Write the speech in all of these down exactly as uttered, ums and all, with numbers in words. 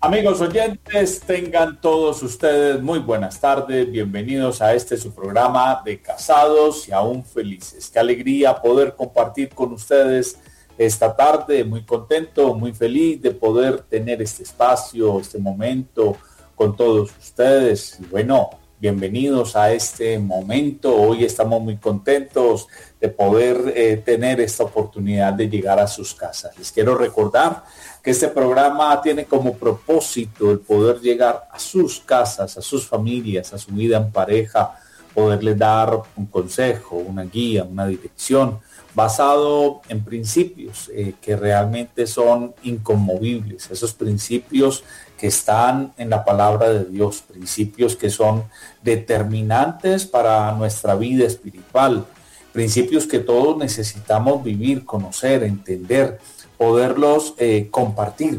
Amigos oyentes, tengan todos ustedes muy buenas tardes, bienvenidos a este su programa de Casados y Aún Felices. Qué alegría poder compartir con ustedes esta tarde, muy contento, muy feliz de poder tener este espacio, este momento con todos ustedes. Y bueno, bienvenidos a este momento, hoy estamos muy contentos de poder eh, tener esta oportunidad de llegar a sus casas. Les quiero recordar que este programa tiene como propósito el poder llegar a sus casas, a sus familias, a su vida en pareja, poderles dar un consejo, una guía, una dirección, basado en principios eh, que realmente son inconmovibles, esos principios que están en la palabra de Dios, principios que son determinantes para nuestra vida espiritual, principios que todos necesitamos vivir, conocer, entender, poderlos eh, compartir.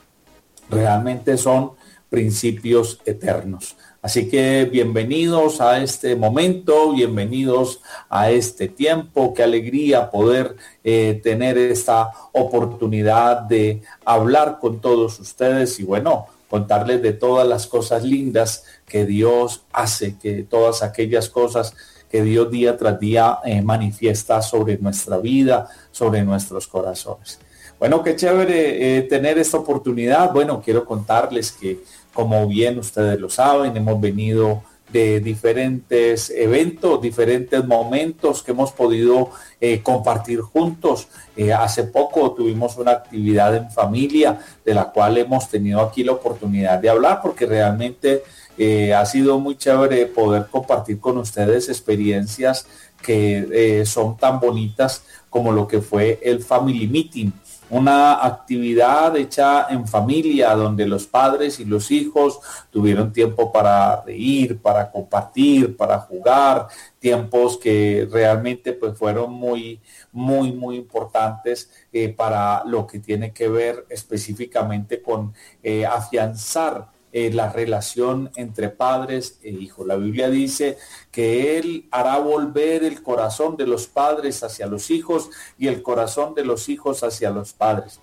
Realmente son principios eternos. Así que bienvenidos a este momento, bienvenidos a este tiempo. Qué alegría poder eh, tener esta oportunidad de hablar con todos ustedes y bueno, contarles de todas las cosas lindas que Dios hace, que todas aquellas cosas que Dios día tras día eh, manifiesta sobre nuestra vida, sobre nuestros corazones. Bueno, qué chévere eh, tener esta oportunidad. Bueno, quiero contarles que, como bien ustedes lo saben, hemos venido de diferentes eventos, diferentes momentos que hemos podido eh, compartir juntos. Eh, hace poco tuvimos una actividad en familia de la cual hemos tenido aquí la oportunidad de hablar porque realmente eh, ha sido muy chévere poder compartir con ustedes experiencias que eh, son tan bonitas como lo que fue el Family Meeting. Una actividad hecha en familia donde los padres y los hijos tuvieron tiempo para reír, para compartir, para jugar, tiempos que realmente pues fueron muy, muy, muy importantes eh, para lo que tiene que ver específicamente con eh, afianzar Eh, la relación entre padres e hijos. La Biblia dice que Él hará volver el corazón de los padres hacia los hijos y el corazón de los hijos hacia los padres.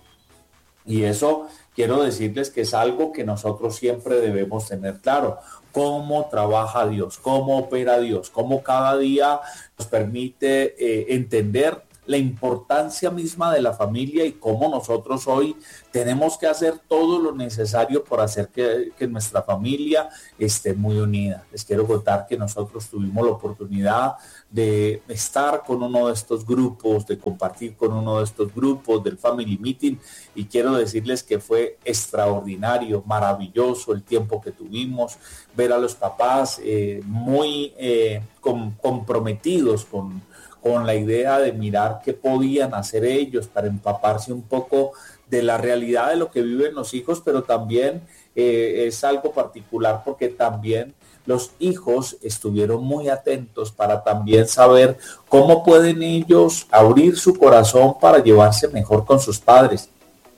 Y eso quiero decirles que es algo que nosotros siempre debemos tener claro. Cómo trabaja Dios, cómo opera Dios, cómo cada día nos permite eh, entender la importancia misma de la familia y cómo nosotros hoy tenemos que hacer todo lo necesario por hacer que, que nuestra familia esté muy unida. Les quiero contar que nosotros tuvimos la oportunidad de estar con uno de estos grupos, de compartir con uno de estos grupos del Family Meeting y quiero decirles que fue extraordinario, maravilloso el tiempo que tuvimos, ver a los papás eh, muy eh, com- comprometidos con con la idea de mirar qué podían hacer ellos para empaparse un poco de la realidad de lo que viven los hijos, pero también eh, es algo particular porque también los hijos estuvieron muy atentos para también saber cómo pueden ellos abrir su corazón para llevarse mejor con sus padres.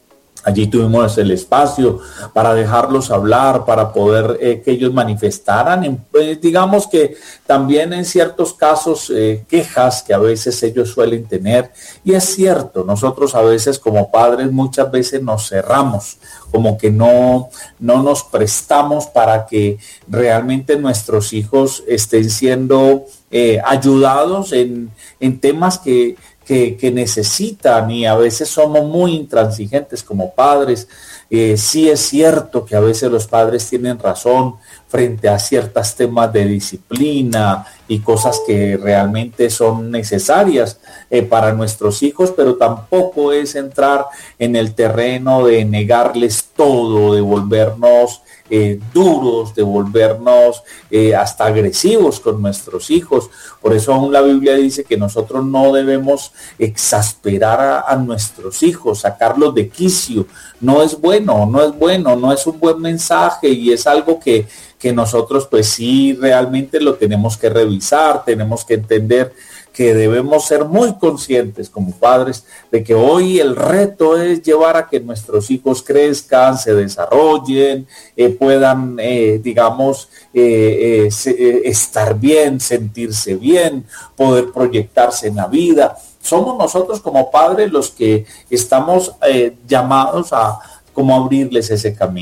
Allí tuvimos el espacio para dejarlos hablar, para poder eh, que ellos manifestaran, en, eh, digamos que también en ciertos casos eh, quejas que a veces ellos suelen tener. Y es cierto, nosotros a veces como padres muchas veces nos cerramos, como que no, no nos prestamos para que realmente nuestros hijos estén siendo eh, ayudados en, en temas que... Que, que necesitan y a veces somos muy intransigentes como padres. Eh, sí es cierto que a veces los padres tienen razón frente a ciertos temas de disciplina y cosas que realmente son necesarias eh, para nuestros hijos, pero tampoco es entrar en el terreno de negarles todo, de volvernos eh, duros, de volvernos eh, hasta agresivos con nuestros hijos. Por eso aún la Biblia dice que nosotros no debemos exasperar a, a nuestros hijos, sacarlos de quicio. No es bueno, no es bueno, no es un buen mensaje y es algo que, que nosotros pues sí realmente lo tenemos que revisar, tenemos que entender que debemos ser muy conscientes como padres de que hoy el reto es llevar a que nuestros hijos crezcan, se desarrollen, eh, puedan, eh, digamos, eh, eh, se, eh, estar bien, sentirse bien, poder proyectarse en la vida. Somos nosotros como padres los que estamos eh, llamados a como abrirles ese camino.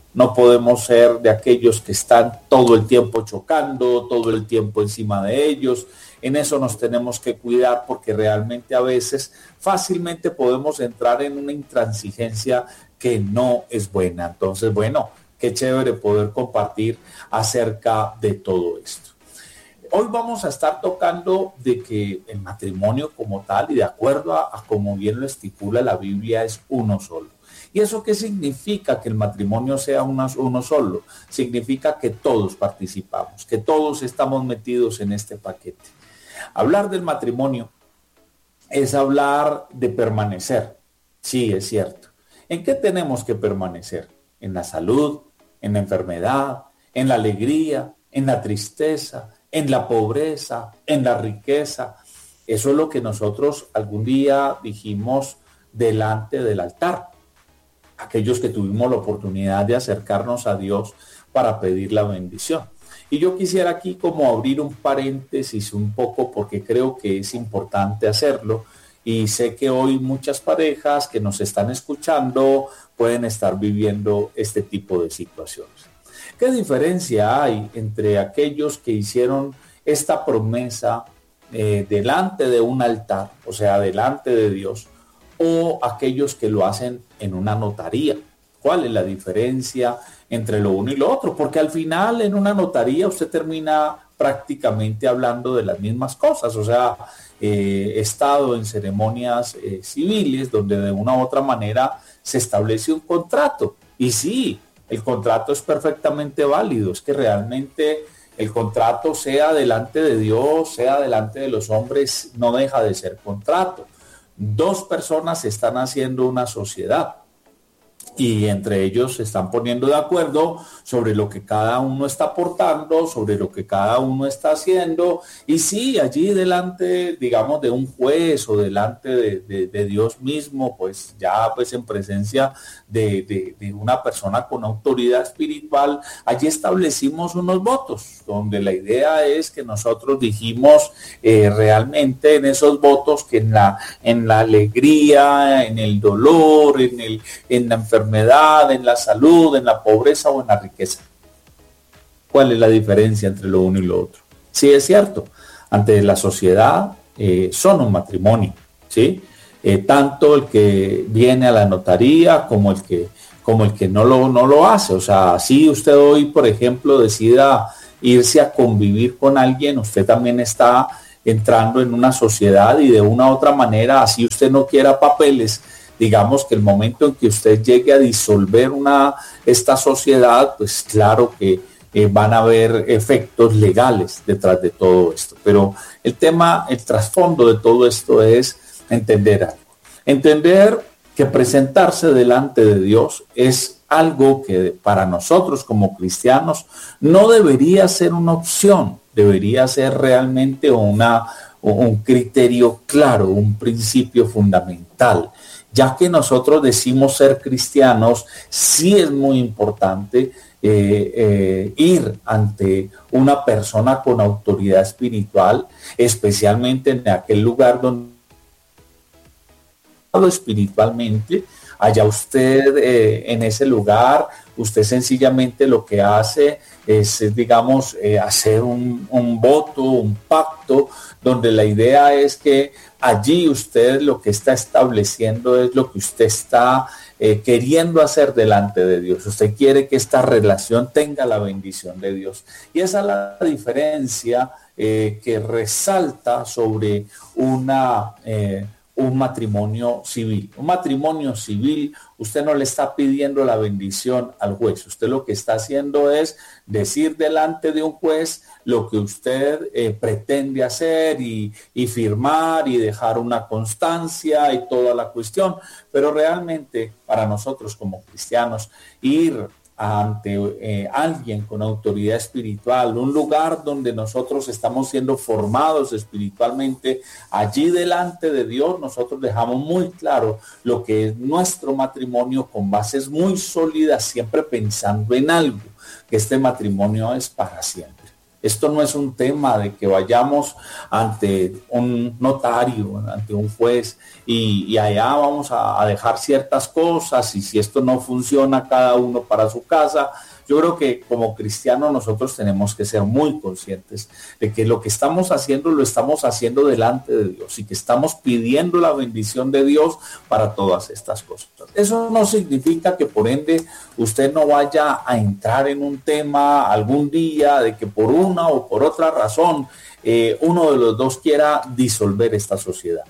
no podemos ser de aquellos que están todo el tiempo chocando, todo el tiempo encima de ellos. En eso nos tenemos que cuidar porque realmente a veces fácilmente podemos entrar en una intransigencia que no es buena. Entonces, bueno, qué chévere poder compartir acerca de todo esto. Hoy vamos a estar tocando de que el matrimonio como tal y de acuerdo a, a como bien lo estipula la Biblia es uno solo. ¿Y eso qué significa que el matrimonio sea una, uno solo? Significa que todos participamos, que todos estamos metidos en este paquete. Hablar del matrimonio es hablar de permanecer. Sí, es cierto. ¿En qué tenemos que permanecer? En la salud, en la enfermedad, en la alegría, en la tristeza, en la pobreza, en la riqueza. Eso es lo que nosotros algún día dijimos delante del altar. Aquellos que tuvimos la oportunidad de acercarnos a Dios para pedir la bendición. Y yo quisiera aquí como abrir un paréntesis un poco porque creo que es importante hacerlo y sé que hoy muchas parejas que nos están escuchando pueden estar viviendo este tipo de situaciones. ¿Qué diferencia hay entre aquellos que hicieron esta promesa eh, delante de un altar, o sea, delante de Dios, o aquellos que lo hacen en una notaría? ¿Cuál es la diferencia entre lo uno y lo otro? Porque al final en una notaría usted termina prácticamente hablando de las mismas cosas. O sea, eh, he estado en ceremonias eh, civiles donde de una u otra manera se establece un contrato. Y sí, el contrato es perfectamente válido. Es que realmente el contrato, sea delante de Dios, sea delante de los hombres, no deja de ser contrato. Dos personas están haciendo una sociedad y entre ellos se están poniendo de acuerdo sobre lo que cada uno está aportando, sobre lo que cada uno está haciendo. Y sí, allí delante, digamos, de un juez o delante de, de, de Dios mismo, pues ya pues en presencia de, de, de una persona con autoridad espiritual, allí establecimos unos votos, donde la idea es que nosotros dijimos eh, realmente en esos votos que en la, en la alegría, en el dolor, en, el, en la enfermedad, en la salud, en la pobreza o en la riqueza. ¿Cuál es la diferencia entre lo uno y lo otro? Sí, es cierto, ante la sociedad eh, son un matrimonio, ¿sí? Eh, tanto el que viene a la notaría como el que, como el que no, lo, no lo hace. O sea, si usted hoy, por ejemplo, decida irse a convivir con alguien, usted también está entrando en una sociedad y de una u otra manera, así usted no quiera papeles, digamos que el momento en que usted llegue a disolver una, esta sociedad, pues claro que eh, van a haber efectos legales detrás de todo esto. Pero el tema, el trasfondo de todo esto es entender algo. Entender que presentarse delante de Dios es algo que para nosotros como cristianos no debería ser una opción, debería ser realmente una, un criterio claro, un principio fundamental. Ya que nosotros decimos ser cristianos, sí es muy importante eh, eh, ir ante una persona con autoridad espiritual, especialmente en aquel lugar donde espiritualmente, allá usted eh, en ese lugar, usted sencillamente lo que hace es, digamos, eh, hacer un, un voto, un pacto, donde la idea es que allí usted lo que está estableciendo es lo que usted está eh, queriendo hacer delante de Dios. Usted quiere que esta relación tenga la bendición de Dios. Y esa es la diferencia eh, que resalta sobre una... Eh, un matrimonio civil. Un matrimonio civil, usted no le está pidiendo la bendición al juez. Usted lo que está haciendo es decir delante de un juez lo que usted eh, pretende hacer y, y firmar y dejar una constancia y toda la cuestión. Pero realmente para nosotros como cristianos, ir ante eh, alguien con autoridad espiritual, un lugar donde nosotros estamos siendo formados espiritualmente, allí delante de Dios nosotros dejamos muy claro lo que es nuestro matrimonio con bases muy sólidas, siempre pensando en algo, que este matrimonio es para siempre. Esto no es un tema de que vayamos ante un notario, ante un juez y, y allá vamos a, a dejar ciertas cosas y si esto no funciona cada uno para su casa. Yo creo que como cristianos nosotros tenemos que ser muy conscientes de que lo que estamos haciendo lo estamos haciendo delante de Dios y que estamos pidiendo la bendición de Dios para todas estas cosas. Eso no significa que por ende usted no vaya a entrar en un tema algún día de que por una o por otra razón eh, uno de los dos quiera disolver esta sociedad.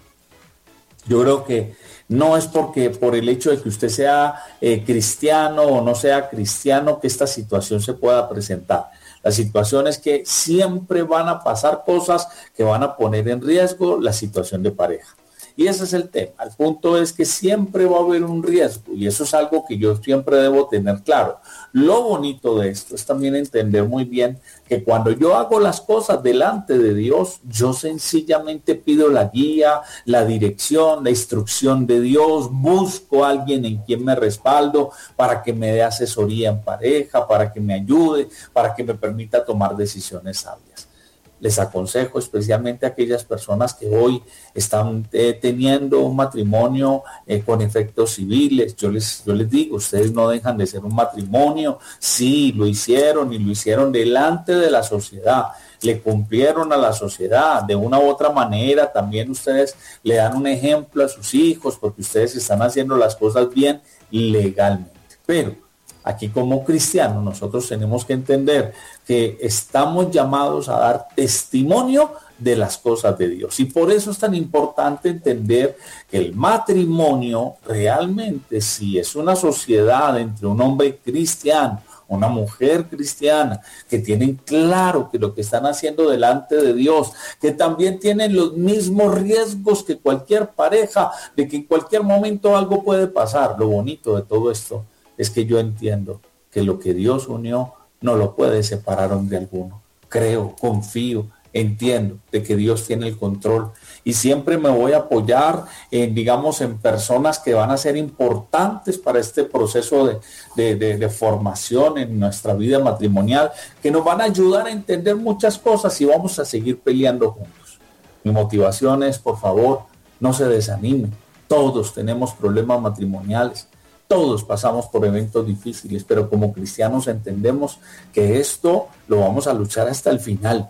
Yo creo que no es porque por el hecho de que usted sea eh, cristiano o no sea cristiano que esta situación se pueda presentar. La situación es que siempre van a pasar cosas que van a poner en riesgo la situación de pareja. Y ese es el tema. El punto es que siempre va a haber un riesgo y eso es algo que yo siempre debo tener claro. Lo bonito de esto es también entender muy bien que cuando yo hago las cosas delante de Dios, yo sencillamente pido la guía, la dirección, la instrucción de Dios, busco a alguien en quien me respaldo para que me dé asesoría en pareja, para que me ayude, para que me permita tomar decisiones sabias. Les aconsejo especialmente a aquellas personas que hoy están eh, teniendo un matrimonio eh, con efectos civiles. Yo les, yo les digo, ustedes no dejan de ser un matrimonio. Sí, lo hicieron y lo hicieron delante de la sociedad. Le cumplieron a la sociedad de una u otra manera. También ustedes le dan un ejemplo a sus hijos porque ustedes están haciendo las cosas bien legalmente. Pero aquí como cristianos nosotros tenemos que entender que estamos llamados a dar testimonio de las cosas de Dios. Y por eso es tan importante entender que el matrimonio realmente sí es una sociedad entre un hombre cristiano, una mujer cristiana, que tienen claro que lo que están haciendo delante de Dios, que también tienen los mismos riesgos que cualquier pareja, de que en cualquier momento algo puede pasar. Lo bonito de todo esto es que yo entiendo que lo que Dios unió no lo puede separar hombre alguno. Creo, confío, entiendo de que Dios tiene el control y siempre me voy a apoyar en, digamos, en personas que van a ser importantes para este proceso de, de, de, de formación en nuestra vida matrimonial, que nos van a ayudar a entender muchas cosas y vamos a seguir peleando juntos. Mi motivación es, por favor, no se desanimen. Todos tenemos problemas matrimoniales. Todos pasamos por eventos difíciles, pero como cristianos entendemos que esto lo vamos a luchar hasta el final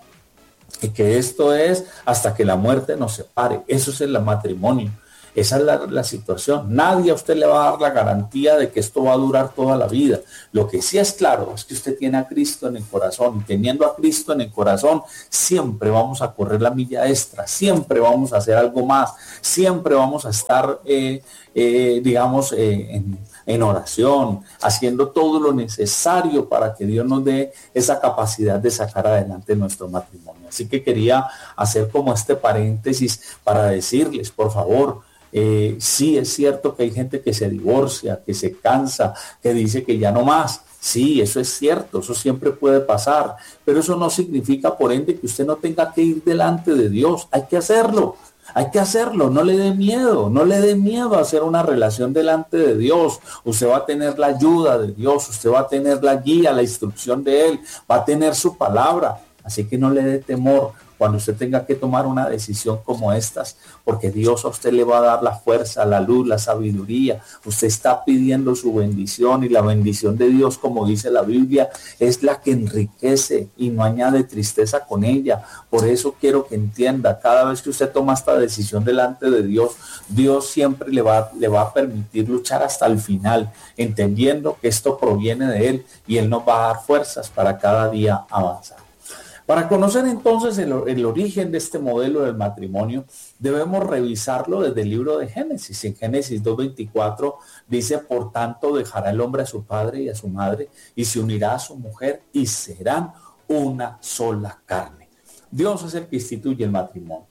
y que esto es hasta que la muerte nos separe. Eso es el matrimonio. Esa es la, la situación. Nadie a usted le va a dar la garantía de que esto va a durar toda la vida. Lo que sí es claro es que usted tiene a Cristo en el corazón y teniendo a Cristo en el corazón siempre vamos a correr la milla extra, siempre vamos a hacer algo más, siempre vamos a estar, eh, eh, digamos, eh, en, en oración, haciendo todo lo necesario para que Dios nos dé esa capacidad de sacar adelante nuestro matrimonio. Así que quería hacer como este paréntesis para decirles, por favor, Eh, sí es cierto que hay gente que se divorcia, que se cansa, que dice que ya no más. Sí, eso es cierto, eso siempre puede pasar, pero eso no significa por ende que usted no tenga que ir delante de Dios. Hay que hacerlo, hay que hacerlo, no le dé miedo, no le dé miedo a hacer una relación delante de Dios. Usted va a tener la ayuda de Dios, usted va a tener la guía, la instrucción de Él, va a tener su palabra, así que no le dé temor cuando usted tenga que tomar una decisión como estas, porque Dios a usted le va a dar la fuerza, la luz, la sabiduría. Usted está pidiendo su bendición y la bendición de Dios, como dice la Biblia, es la que enriquece y no añade tristeza con ella. Por eso quiero que entienda, cada vez que usted toma esta decisión delante de Dios, Dios siempre le va, le va a permitir luchar hasta el final, entendiendo que esto proviene de Él y Él nos va a dar fuerzas para cada día avanzar. Para conocer entonces el, el origen de este modelo del matrimonio, debemos revisarlo desde el libro de Génesis. En Génesis dos veinticuatro dice, por tanto dejará el hombre a su padre y a su madre y se unirá a su mujer y serán una sola carne. Dios es el que instituye el matrimonio.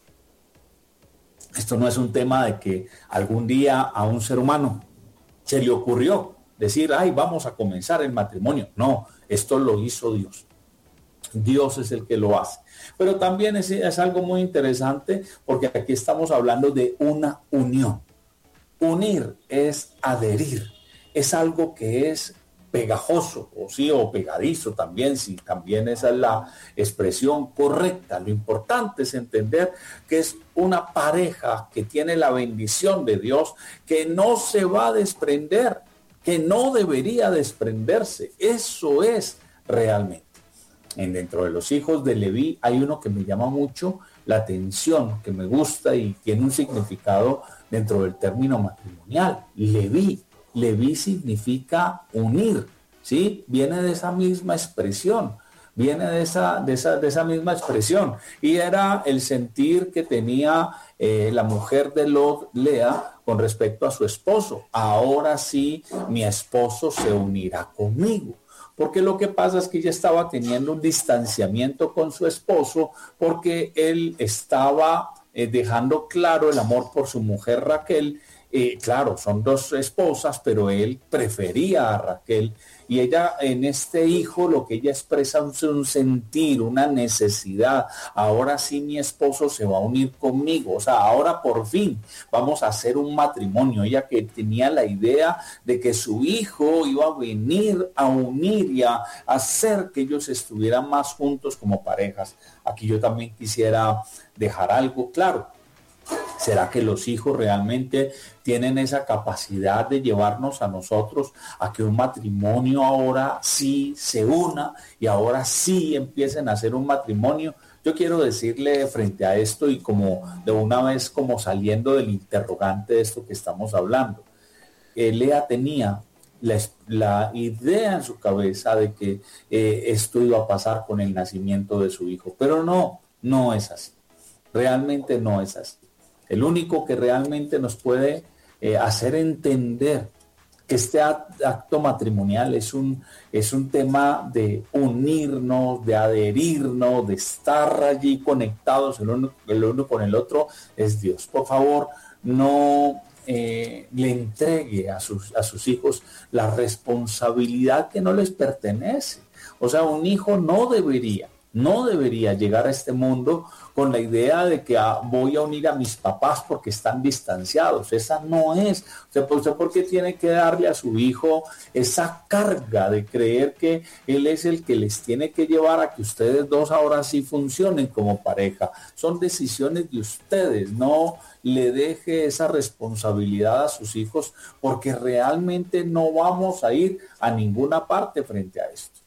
Esto no es un tema de que algún día a un ser humano se le ocurrió decir, ay, vamos a comenzar el matrimonio. No, esto lo hizo Dios. Dios es el que lo hace. Pero también es, es algo muy interesante porque aquí estamos hablando de una unión. Unir es adherir. Es algo que es pegajoso, o sí, o pegadizo también, si también esa es la expresión correcta. Lo importante es entender que es una pareja que tiene la bendición de Dios, que no se va a desprender, que no debería desprenderse. Eso es realmente. En dentro de los hijos de Leví hay uno que me llama mucho la atención, que me gusta y tiene un significado dentro del término matrimonial. Leví. Leví significa unir, ¿sí? Viene de esa misma expresión, viene de esa, de esa, de esa misma expresión. Y era el sentir que tenía eh, la mujer de Lot, Lea, con respecto a su esposo. Ahora sí, mi esposo se unirá conmigo. Porque lo que pasa es que ella estaba teniendo un distanciamiento con su esposo porque él estaba eh, dejando claro el amor por su mujer Raquel. Eh, claro, son dos esposas, pero él prefería a Raquel y ella en este hijo lo que ella expresa es un sentir, una necesidad. Ahora sí mi esposo se va a unir conmigo, o sea, ahora por fin vamos a hacer un matrimonio. Ella que tenía la idea de que su hijo iba a venir a unir y a hacer que ellos estuvieran más juntos como parejas. Aquí yo también quisiera dejar algo claro. ¿Será que los hijos realmente tienen esa capacidad de llevarnos a nosotros a que un matrimonio ahora sí se una y ahora sí empiecen a hacer un matrimonio? Yo quiero decirle frente a esto y como de una vez como saliendo del interrogante de esto que estamos hablando. Eh, Lea tenía la, la idea en su cabeza de que eh, esto iba a pasar con el nacimiento de su hijo, pero no, no es así. Realmente no es así. El único que realmente nos puede eh, hacer entender que este acto matrimonial es un, es un tema de unirnos, de adherirnos, de estar allí conectados el uno, el uno con el otro, es Dios. Por favor, no eh, le entregue a sus, a sus hijos la responsabilidad que no les pertenece. O sea, un hijo no debería, no debería llegar a este mundo con la idea de que ah, voy a unir a mis papás porque están distanciados. Esa no es. O sea, ¿usted por qué tiene que darle a su hijo esa carga de creer que él es el que les tiene que llevar a que ustedes dos ahora sí funcionen como pareja? Son decisiones de ustedes. No le deje esa responsabilidad a sus hijos porque realmente no vamos a ir a ninguna parte frente a esto.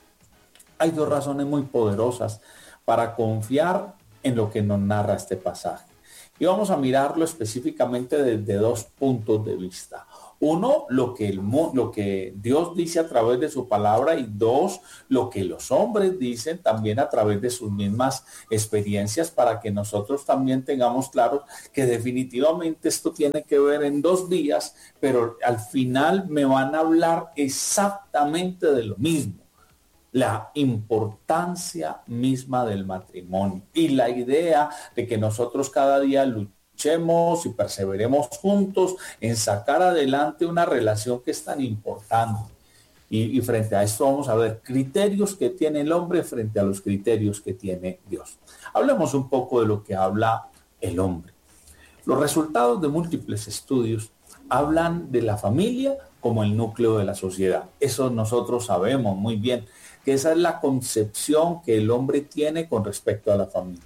Hay dos razones muy poderosas para confiar en lo que nos narra este pasaje. Y vamos a mirarlo específicamente desde dos puntos de vista. Uno, lo que, el, lo que Dios dice a través de su palabra, y dos, lo que los hombres dicen también a través de sus mismas experiencias, para que nosotros también tengamos claro que definitivamente esto tiene que ver en dos días, pero al final me van a hablar exactamente de lo mismo. La importancia misma del matrimonio y la idea de que nosotros cada día luchemos y perseveremos juntos en sacar adelante una relación que es tan importante. Y, y frente a esto vamos a ver criterios que tiene el hombre frente a los criterios que tiene Dios. Hablemos un poco de lo que habla el hombre. Los resultados de múltiples estudios hablan de la familia como el núcleo de la sociedad. Eso nosotros sabemos muy bien, que esa es la concepción que el hombre tiene con respecto a la familia.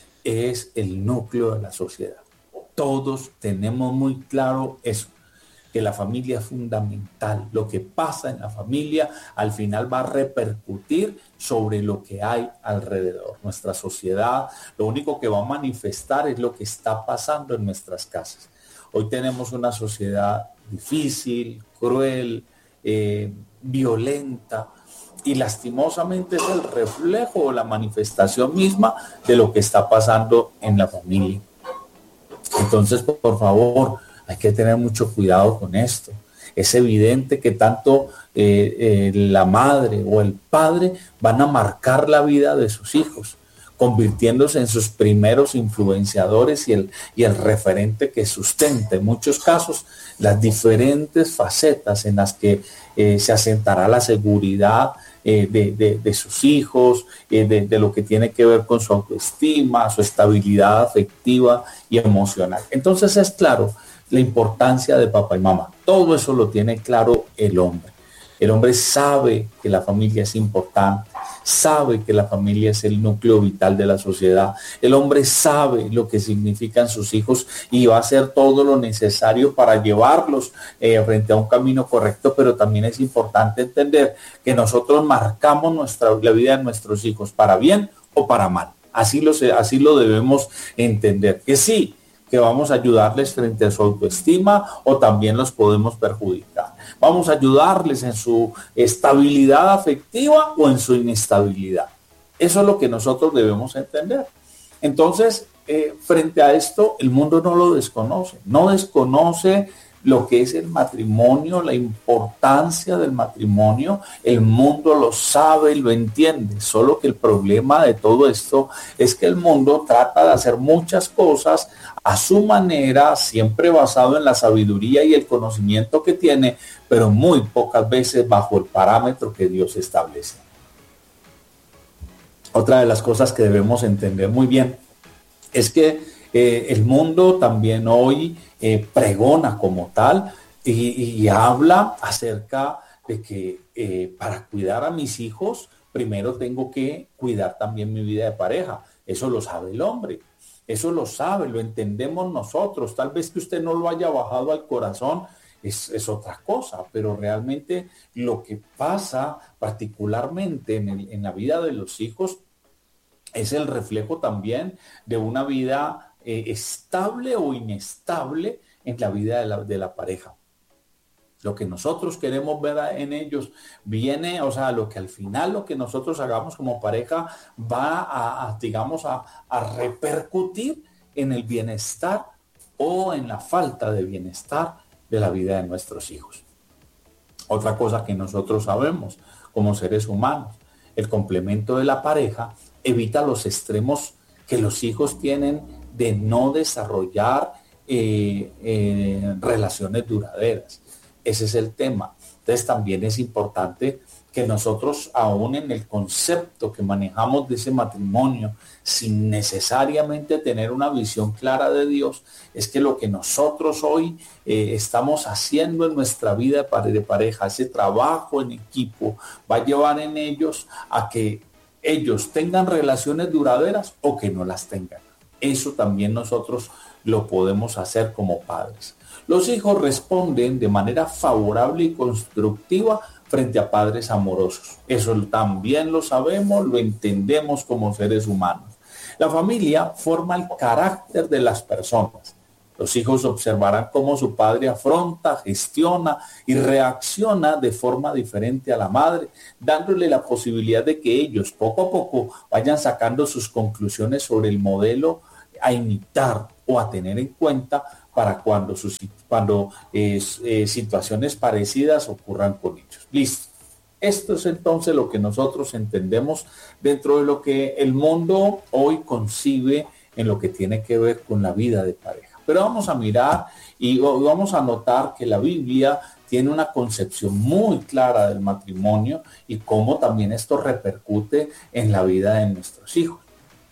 Es el núcleo de la sociedad. Todos tenemos muy claro eso, que la familia es fundamental. Lo que pasa en la familia al final va a repercutir sobre lo que hay alrededor. Nuestra sociedad, lo único que va a manifestar es lo que está pasando en nuestras casas. Hoy tenemos una sociedad difícil, cruel, eh, violenta, y lastimosamente es el reflejo o la manifestación misma de lo que está pasando en la familia. Entonces, por favor, hay que tener mucho cuidado con esto. Es evidente que tanto eh, eh, la madre o el padre van a marcar la vida de sus hijos, convirtiéndose en sus primeros influenciadores y el, y el referente que sustenta en muchos casos las diferentes facetas en las que eh, se asentará la seguridad eh, de, de, de sus hijos, eh, de, de lo que tiene que ver con su autoestima, su estabilidad afectiva y emocional. Entonces es claro la importancia de papá y mamá. Todo eso lo tiene claro el hombre. El hombre sabe que la familia es importante, sabe que la familia es el núcleo vital de la sociedad. El hombre sabe lo que significan sus hijos y va a hacer todo lo necesario para llevarlos eh, frente a un camino correcto, pero también es importante entender que nosotros marcamos nuestra, la vida de nuestros hijos para bien o para mal. Así lo, así lo debemos entender, que sí, que vamos a ayudarles frente a su autoestima o también los podemos perjudicar. Vamos a ayudarles en su estabilidad afectiva o en su inestabilidad. Eso es lo que nosotros debemos entender. Entonces, eh, frente a esto, el mundo no lo desconoce, no desconoce lo que es el matrimonio, la importancia del matrimonio. El mundo lo sabe y lo entiende, solo que el problema de todo esto es que el mundo trata de hacer muchas cosas a su manera, siempre basado en la sabiduría y el conocimiento que tiene, pero muy pocas veces bajo el parámetro que Dios establece. Otra de las cosas que debemos entender muy bien es que eh, el mundo también hoy eh, pregona como tal y, y habla acerca de que eh, para cuidar a mis hijos, primero tengo que cuidar también mi vida de pareja. Eso lo sabe el hombre. Eso lo sabe, lo entendemos nosotros. Tal vez que usted no lo haya bajado al corazón, es, es otra cosa, pero realmente lo que pasa particularmente en, el, en la vida de los hijos es el reflejo también de una vida eh, estable o inestable en la vida de la, de la pareja. Lo que nosotros queremos ver en ellos viene, o sea, lo que al final lo que nosotros hagamos como pareja va a, a digamos, a, a repercutir en el bienestar o en la falta de bienestar de la vida de nuestros hijos. Otra cosa que nosotros sabemos como seres humanos, el complemento de la pareja evita los extremos que los hijos tienen de no desarrollar eh, eh, relaciones duraderas. Ese es el tema. Entonces también es importante que nosotros, aún en el concepto que manejamos de ese matrimonio, sin necesariamente tener una visión clara de Dios, es que lo que nosotros hoy eh, estamos haciendo en nuestra vida de pareja, ese trabajo en equipo, va a llevar en ellos a que ellos tengan relaciones duraderas o que no las tengan. Eso también nosotros lo podemos hacer como padres. Los hijos responden de manera favorable y constructiva frente a padres amorosos. Eso también lo sabemos, lo entendemos como seres humanos. La familia forma el carácter de las personas. Los hijos observarán cómo su padre afronta, gestiona y reacciona de forma diferente a la madre, dándole la posibilidad de que ellos poco a poco vayan sacando sus conclusiones sobre el modelo a imitar o a tener en cuenta para cuando, sus, cuando eh, eh, situaciones parecidas ocurran con ellos. Listo. Esto es entonces lo que nosotros entendemos dentro de lo que el mundo hoy concibe en lo que tiene que ver con la vida de pareja. Pero vamos a mirar y vamos a notar que la Biblia tiene una concepción muy clara del matrimonio y cómo también esto repercute en la vida de nuestros hijos.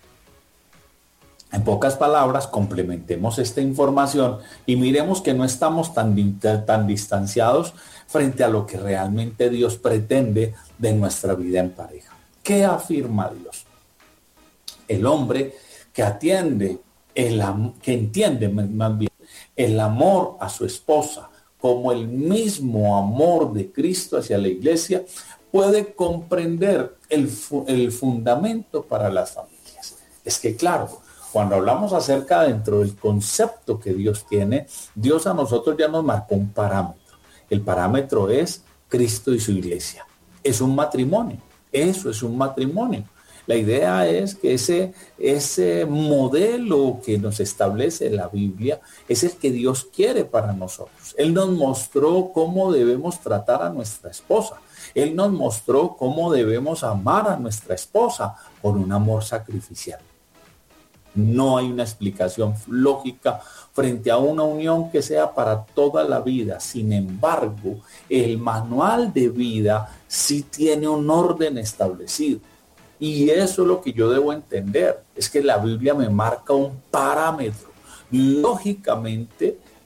En pocas palabras, complementemos esta información y miremos que no estamos tan, tan distanciados frente a lo que realmente Dios pretende de nuestra vida en pareja. ¿Qué afirma Dios? El hombre que atiende, el, que entiende más bien el amor a su esposa como el mismo amor de Cristo hacia la iglesia, puede comprender el, el fundamento para las familias. Es que claro, cuando hablamos acerca dentro del concepto que Dios tiene, Dios a nosotros ya nos marcó un parámetro. El parámetro es Cristo y su iglesia. Es un matrimonio. Eso es un matrimonio. La idea es que ese, ese modelo que nos establece la Biblia es el que Dios quiere para nosotros. Él nos mostró cómo debemos tratar a nuestra esposa. Él nos mostró cómo debemos amar a nuestra esposa con un amor sacrificial. No hay una explicación lógica frente a una unión que sea para toda la vida. Sin embargo, el manual de vida sí tiene un orden establecido. Y eso es lo que yo debo entender. Es que la Biblia me marca un parámetro. Lógicamente,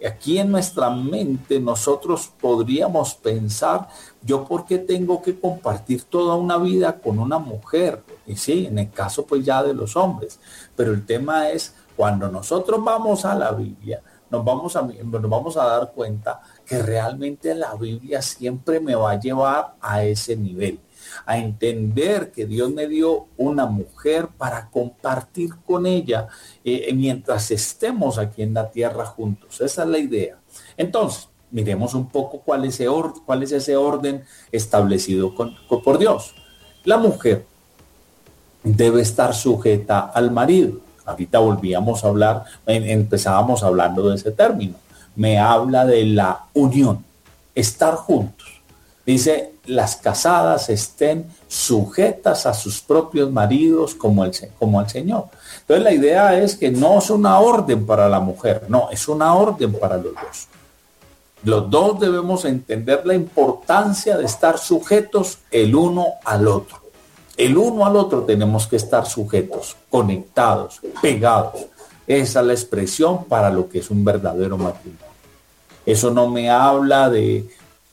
aquí en nuestra mente nosotros podríamos pensar, ¿yo por qué tengo que compartir toda una vida con una mujer? Y sí, en el caso pues ya de los hombres, pero el tema es cuando nosotros vamos a la Biblia, nos vamos a, nos vamos a dar cuenta que realmente la Biblia siempre me va a llevar a ese nivel, a entender que Dios me dio una mujer para compartir con ella eh, mientras estemos aquí en la tierra juntos. Esa es la idea. Entonces, miremos un poco cuál es ese, or, cuál es ese orden establecido con, con, por Dios. La mujer debe estar sujeta al marido. Ahorita volvíamos a hablar, empezábamos hablando de ese término. Me habla de la unión, estar juntos. Dice, las casadas estén sujetas a sus propios maridos como, el, como al Señor. Entonces la idea es que no es una orden para la mujer, no, es una orden para los dos. Los dos debemos entender la importancia de estar sujetos el uno al otro. El uno al otro tenemos que estar sujetos, conectados, pegados. Esa es la expresión para lo que es un verdadero matrimonio. Eso no me habla de...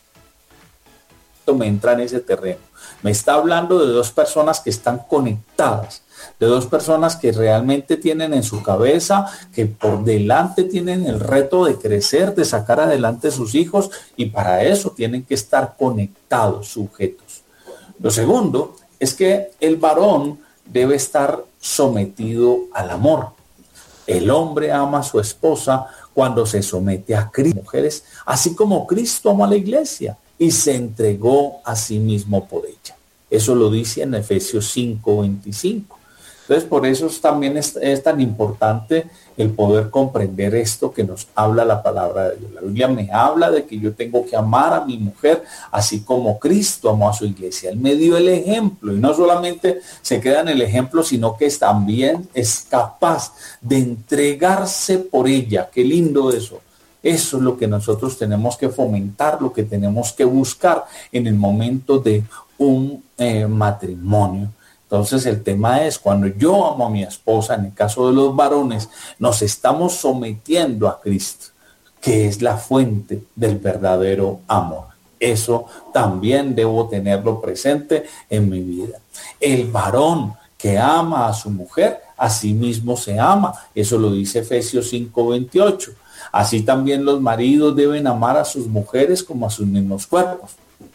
me entra en ese terreno. Me está hablando de dos personas que están conectadas, de dos personas que realmente tienen en su cabeza, que por delante tienen el reto de crecer, de sacar adelante sus hijos, y para eso tienen que estar conectados, sujetos. Lo segundo es que el varón debe estar sometido al amor. El hombre ama a su esposa cuando se somete a Cristo. Mujeres, así como Cristo amó a la iglesia y se entregó a sí mismo por ella. Eso lo dice en Efesios cinco veinticinco. Entonces, por eso también es, es tan importante el poder comprender esto que nos habla la palabra de Dios. La Biblia me habla de que yo tengo que amar a mi mujer así como Cristo amó a su iglesia. Él me dio el ejemplo y no solamente se queda en el ejemplo, sino que también es capaz de entregarse por ella. Qué lindo eso. Eso es lo que nosotros tenemos que fomentar, lo que tenemos que buscar en el momento de un eh, matrimonio. Entonces el tema es, cuando yo amo a mi esposa, en el caso de los varones, nos estamos sometiendo a Cristo, que es la fuente del verdadero amor. Eso también debo tenerlo presente en mi vida. El varón que ama a su mujer, a sí mismo se ama. Eso lo dice Efesios cinco veintiocho. Así también los maridos deben amar a sus mujeres como a sus mismos cuerpos.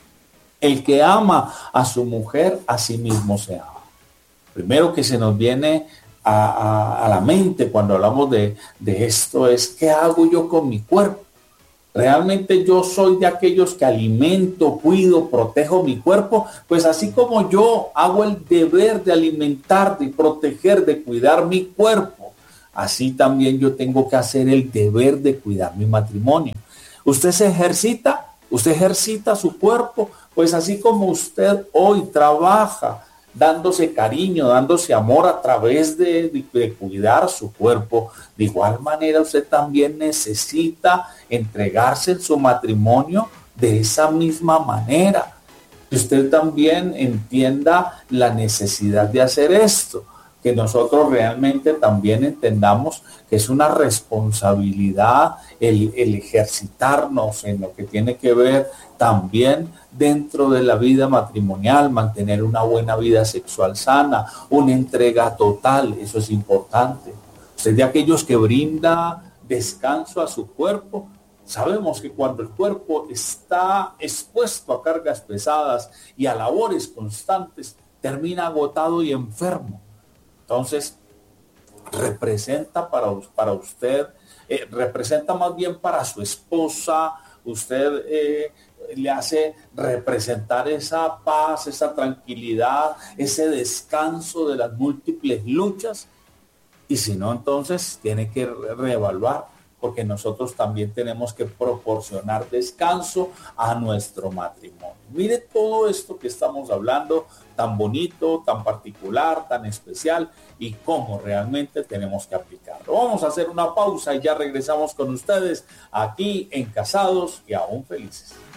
El que ama a su mujer, a sí mismo se ama. Primero que se nos viene a, a, a la mente cuando hablamos de, de esto es, ¿qué hago yo con mi cuerpo? ¿Realmente yo soy de aquellos que alimento, cuido, protejo mi cuerpo? Pues así como yo hago el deber de alimentar, de proteger, de cuidar mi cuerpo, así también yo tengo que hacer el deber de cuidar mi matrimonio. ¿Usted se ejercita? ¿Usted ejercita su cuerpo? Pues así como usted hoy trabaja, dándose cariño, dándose amor a través de, de, de cuidar su cuerpo, de igual manera usted también necesita entregarse en su matrimonio de esa misma manera. Que usted también entienda la necesidad de hacer esto, que nosotros realmente también entendamos que es una responsabilidad el, el ejercitarnos en lo que tiene que ver también dentro de la vida matrimonial, mantener una buena vida sexual sana, una entrega total, eso es importante. Usted de aquellos que brinda descanso a su cuerpo, sabemos que cuando el cuerpo está expuesto a cargas pesadas y a labores constantes, termina agotado y enfermo. Entonces, representa para, para usted, eh, representa más bien para su esposa, usted eh, le hace representar esa paz, esa tranquilidad, ese descanso de las múltiples luchas. Y si no, entonces tiene que reevaluar, porque nosotros también tenemos que proporcionar descanso a nuestro matrimonio. Mire todo esto que estamos hablando, tan bonito, tan particular, tan especial, y cómo realmente tenemos que aplicarlo. Vamos a hacer una pausa y ya regresamos con ustedes aquí en Casados y Aún Felices.